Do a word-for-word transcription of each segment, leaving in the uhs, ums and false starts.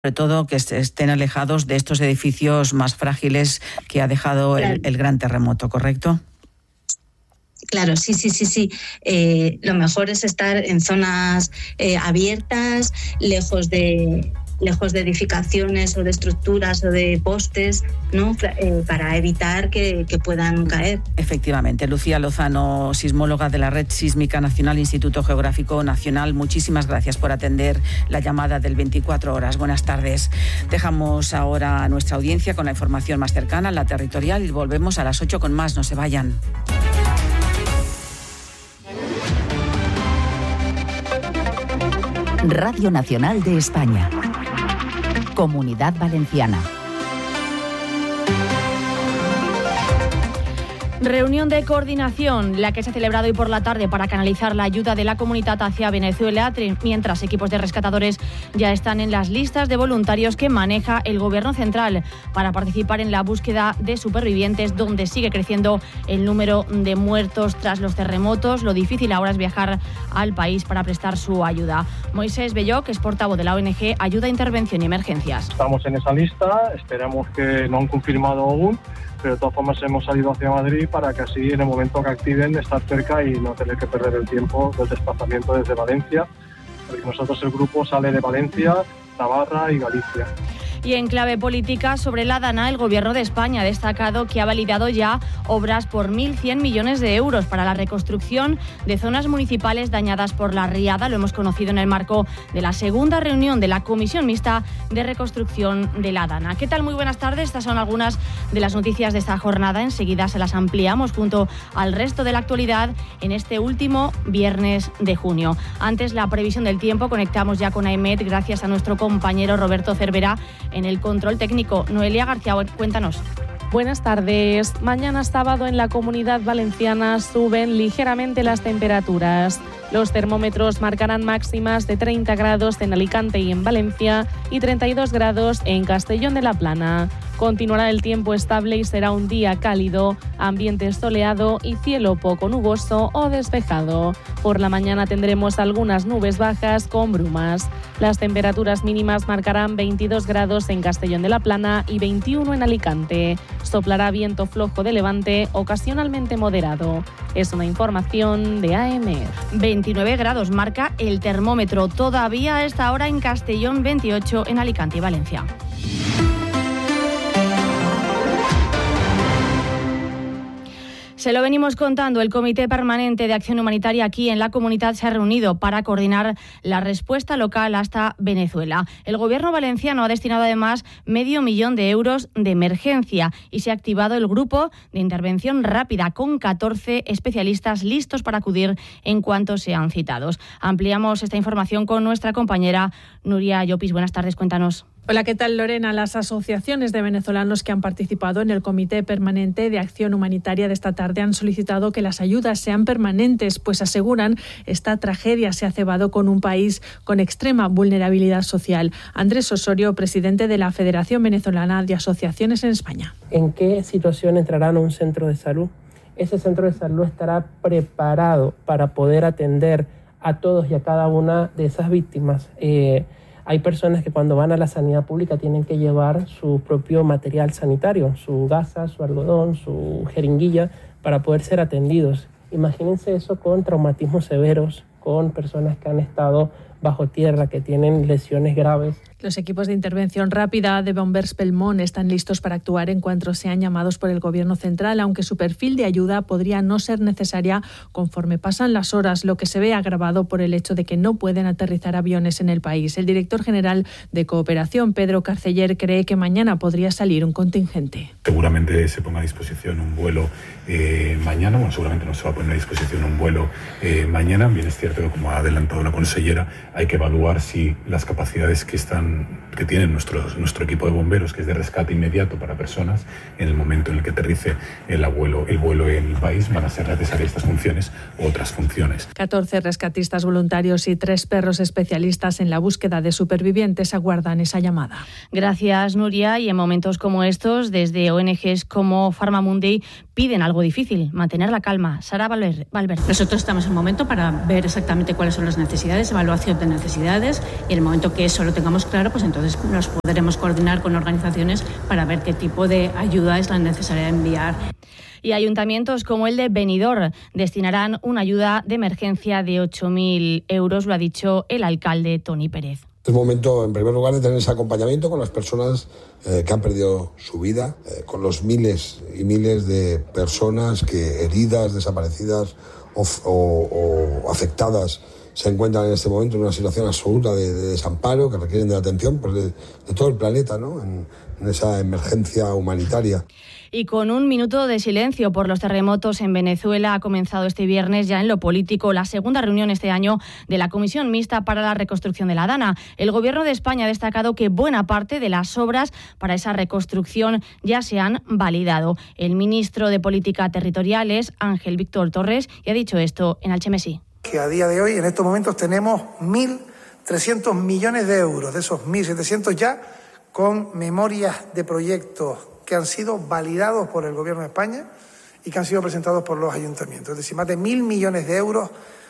sobre todo que estén alejados de estos edificios más frágiles que ha dejado claro. el, el gran terremoto, ¿correcto? Claro, sí, sí, sí, sí. Eh, lo mejor es estar en zonas eh, abiertas, lejos de lejos de edificaciones o de estructuras o de postes, ¿no? Eh, para evitar que, que puedan caer. Efectivamente. Lucía Lozano, sismóloga de la Red Sísmica Nacional, Instituto Geográfico Nacional, muchísimas gracias por atender la llamada del veinticuatro horas. Buenas tardes. Dejamos ahora a nuestra audiencia con la información más cercana, la territorial, y volvemos a las ocho con más. No se vayan. Radio Nacional de España. Comunidad Valenciana. Reunión de coordinación, la que se ha celebrado hoy por la tarde para canalizar la ayuda de la comunidad hacia Venezuela, mientras equipos de rescatadores ya están en las listas de voluntarios que maneja el Gobierno central para participar en la búsqueda de supervivientes, donde sigue creciendo el número de muertos tras los terremotos. Lo difícil ahora es viajar al país para prestar su ayuda. Moisés Belloc es portavoz de la O N G Ayuda, Intervención y Emergencias. Estamos en esa lista, esperamos que no han confirmado aún, pero de todas formas hemos salido hacia Madrid para que así en el momento que activen estar cerca y no tener que perder el tiempo del desplazamiento desde Valencia, porque nosotros el grupo sale de Valencia, Navarra y Galicia. Y en clave política, sobre la Dana, el Gobierno de España ha destacado que ha validado ya obras por mil cien millones de euros para la reconstrucción de zonas municipales dañadas por la riada. Lo hemos conocido en el marco de la segunda reunión de la Comisión Mixta de Reconstrucción de la Dana. ¿Qué tal? Muy buenas tardes. Estas son algunas de las noticias de esta jornada. Enseguida se las ampliamos junto al resto de la actualidad en este último viernes de junio. Antes, la previsión del tiempo. Conectamos ya con AEMET gracias a nuestro compañero Roberto Cervera en el control técnico. Noelia García, cuéntanos. Buenas tardes. Mañana sábado en la Comunidad Valenciana suben ligeramente las temperaturas. Los termómetros marcarán máximas de treinta grados en Alicante y en Valencia y treinta y dos grados en Castellón de la Plana. Continuará el tiempo estable y será un día cálido, ambiente soleado y cielo poco nuboso o despejado. Por la mañana tendremos algunas nubes bajas con brumas. Las temperaturas mínimas marcarán veintidós grados en Castellón de la Plana y veintiuno en Alicante. Soplará viento flojo de levante, ocasionalmente moderado. Es una información de A M R. veintinueve grados marca el termómetro. Todavía a esta hora en Castellón, veintiocho en Alicante y Valencia. Se lo venimos contando, el Comité Permanente de Acción Humanitaria aquí en la comunidad se ha reunido para coordinar la respuesta local hasta Venezuela. El Gobierno valenciano ha destinado además medio millón de euros de emergencia y se ha activado el grupo de intervención rápida con catorce especialistas listos para acudir en cuanto sean citados. Ampliamos esta información con nuestra compañera Nuria Llopis. Buenas tardes, cuéntanos. Hola, ¿qué tal, Lorena? Las asociaciones de venezolanos que han participado en el Comité Permanente de Acción Humanitaria de esta tarde han solicitado que las ayudas sean permanentes, pues aseguran esta tragedia se ha cebado con un país con extrema vulnerabilidad social. Andrés Osorio, presidente de la Federación Venezolana de Asociaciones en España. ¿En qué situación entrarán a un centro de salud? Ese centro de salud estará preparado para poder atender a todos y a cada una de esas víctimas. Eh, Hay personas que cuando van a la sanidad pública tienen que llevar su propio material sanitario, su gasa, su algodón, su jeringuilla, para poder ser atendidos. Imagínense eso con traumatismos severos, con personas que han estado bajo tierra, que tienen lesiones graves. Los equipos de intervención rápida de Bombers Pelmón están listos para actuar en cuanto sean llamados por el Gobierno central, aunque su perfil de ayuda podría no ser necesaria conforme pasan las horas, lo que se ve agravado por el hecho de que no pueden aterrizar aviones en el país. El director general de Cooperación, Pedro Carceller, cree que mañana podría salir un contingente. Seguramente se ponga a disposición un vuelo eh, mañana, bueno, seguramente no se va a poner a disposición un vuelo eh, mañana. Bien es cierto que, como ha adelantado la consellera, hay que evaluar si las capacidades que están que tiene nuestro, nuestro equipo de bomberos, que es de rescate inmediato para personas, en el momento en el que aterrice el, abuelo, el vuelo en el país, van a ser necesarias estas funciones u otras funciones. catorce rescatistas voluntarios y tres perros especialistas en la búsqueda de supervivientes aguardan esa llamada. Gracias, Nuria. Y en momentos como estos, desde O N Ges como Pharmamundi piden algo difícil, mantener la calma. Sara Valverde. Nosotros estamos en un momento para ver exactamente cuáles son las necesidades, evaluación de necesidades, y en el momento que eso lo tengamos claro, pues entonces Entonces nos podremos coordinar con organizaciones para ver qué tipo de ayuda es la necesaria de enviar. Y ayuntamientos como el de Benidorm destinarán una ayuda de emergencia de ocho mil euros, lo ha dicho el alcalde Toni Pérez. Es momento, en primer lugar, de tener ese acompañamiento con las personas eh, que han perdido su vida, eh, con los miles y miles de personas que heridas, desaparecidas o, o, o afectadas se encuentran en este momento en una situación absoluta de, de desamparo, que requieren de la atención pues de, de todo el planeta, ¿no? en, en esa emergencia humanitaria. Y con un minuto de silencio por los terremotos en Venezuela ha comenzado este viernes ya en lo político la segunda reunión este año de la Comisión Mixta para la Reconstrucción de la Dana. El Gobierno de España ha destacado que buena parte de las obras para esa reconstrucción ya se han validado. El ministro de Política Territorial es Ángel Víctor Torres y ha dicho esto en Alchemesí. Que a día de hoy, en estos momentos, tenemos mil trescientos millones de euros, de esos mil setecientos ya, con memorias de proyectos que han sido validados por el Gobierno de España y que han sido presentados por los ayuntamientos. Es decir, más de mil millones de euros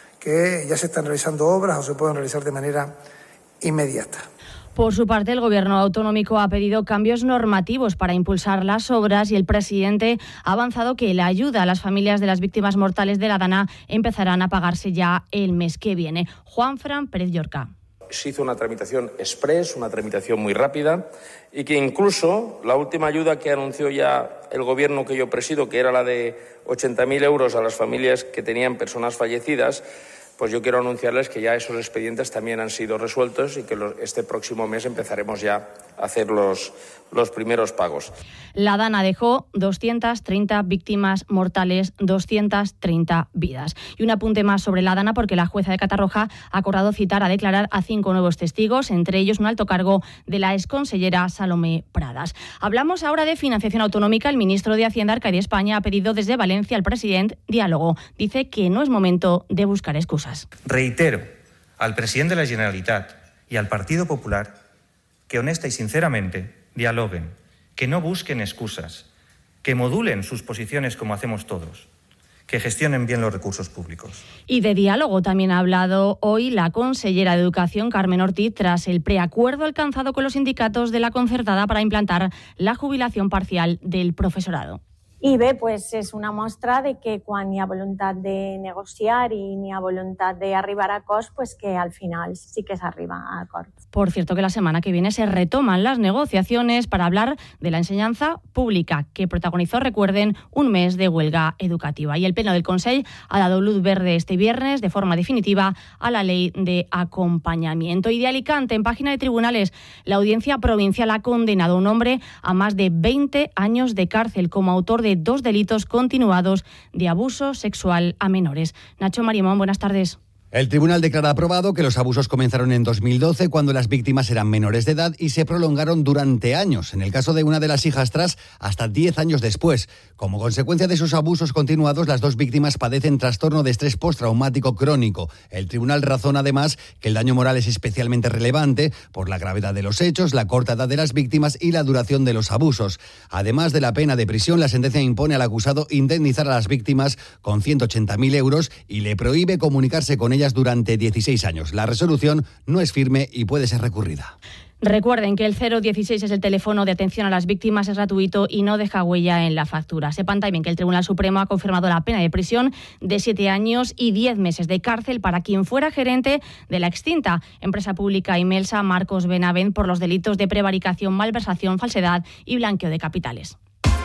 que ya se están realizando obras o se pueden realizar de manera inmediata. Por su parte, el Gobierno autonómico ha pedido cambios normativos para impulsar las obras y el presidente ha avanzado que la ayuda a las familias de las víctimas mortales de la Dana empezarán a pagarse ya el mes que viene. Juanfran Pérez Llorca. Se hizo una tramitación express, una tramitación muy rápida y que incluso la última ayuda que anunció ya el Gobierno que yo presido, que era la de ochenta mil euros a las familias que tenían personas fallecidas, pues yo quiero anunciarles que ya esos expedientes también han sido resueltos y que este próximo mes empezaremos ya a hacer los, los primeros pagos. La Dana dejó doscientas treinta víctimas mortales, doscientas treinta vidas. Y un apunte más sobre la Dana porque la jueza de Catarroja ha acordado citar a declarar a cinco nuevos testigos, entre ellos un alto cargo de la exconsellera Salomé Pradas. Hablamos ahora de financiación autonómica. El ministro de Hacienda, Arcadi España, ha pedido desde Valencia al presidente diálogo. Dice que no es momento de buscar excusas. Reitero al presidente de la Generalitat y al Partido Popular que honesta y sinceramente dialoguen, que no busquen excusas, que modulen sus posiciones como hacemos todos, que gestionen bien los recursos públicos. Y de diálogo también ha hablado hoy la consellera de Educación, Carmen Ortiz, tras el preacuerdo alcanzado con los sindicatos de la concertada para implantar la jubilación parcial del profesorado. I bé, pues és una mostra de que quan hi ha voluntat de negociar i n'hi ha voluntat d'arribar a acords, pues que al final sí que s'arriba a acords. Por cierto, que la semana que viene se retoman las negociaciones para hablar de la enseñanza pública, que protagonizó, recuerden, un mes de huelga educativa. Y el Pleno del Consell ha dado luz verde este viernes de forma definitiva a la ley de acompañamiento. Y de Alicante, en página de tribunales, la Audiencia Provincial ha condenado a un hombre a más de veinte años de cárcel como autor de de dos delitos continuados de abuso sexual a menores. Nacho Marimón, buenas tardes. El tribunal declara aprobado que los abusos comenzaron en dos mil doce cuando las víctimas eran menores de edad y se prolongaron durante años. En el caso de una de las hijastras, hasta diez años después. Como consecuencia de esos abusos continuados, las dos víctimas padecen trastorno de estrés postraumático crónico. El tribunal razona además que el daño moral es especialmente relevante por la gravedad de los hechos, la corta edad de las víctimas y la duración de los abusos. Además de la pena de prisión, la sentencia impone al acusado indemnizar a las víctimas con ciento ochenta mil euros y le prohíbe comunicarse con ellas durante dieciséis años. La resolución no es firme y puede ser recurrida. Recuerden que el cero dieciséis es el teléfono de atención a las víctimas, es gratuito y no deja huella en la factura. Sepan también que el Tribunal Supremo ha confirmado la pena de prisión de siete años y diez meses de cárcel para quien fuera gerente de la extinta empresa pública Imelsa, Marcos Benavent, por los delitos de prevaricación, malversación, falsedad y blanqueo de capitales.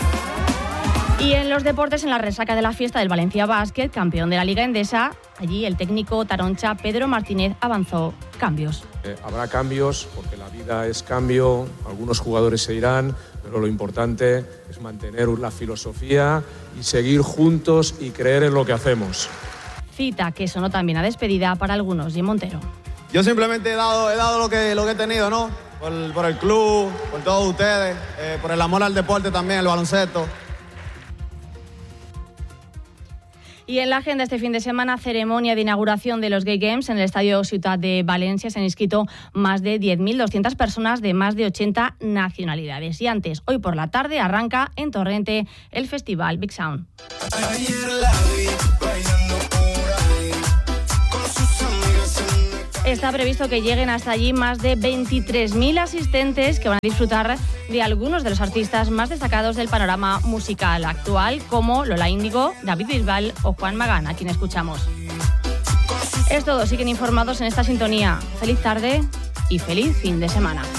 Y en los deportes, en la resaca de la fiesta del Valencia Basket, campeón de la Liga Endesa, allí el técnico taroncha Pedro Martínez avanzó cambios. Eh, habrá cambios porque la vida es cambio, algunos jugadores se irán, pero lo importante es mantener la filosofía y seguir juntos y creer en lo que hacemos. Cita que sonó también a despedida para algunos. Jim Montero. Yo simplemente he dado, he dado lo, que, lo que he tenido, ¿no? Por, por el club, por todos ustedes, eh, por el amor al deporte también, el baloncesto. Y en la agenda este fin de semana, ceremonia de inauguración de los Gay Games en el Estadio Ciutat de Valencia. Se han inscrito más de diez mil doscientas personas de más de ochenta nacionalidades. Y antes, hoy por la tarde, arranca en Torrente el festival Big Sound. Está previsto que lleguen hasta allí más de veintitrés mil asistentes que van a disfrutar de algunos de los artistas más destacados del panorama musical actual, como Lola Índigo, David Bisbal o Juan Magán, a quien escuchamos. Es todo, siguen informados en esta sintonía. Feliz tarde y feliz fin de semana.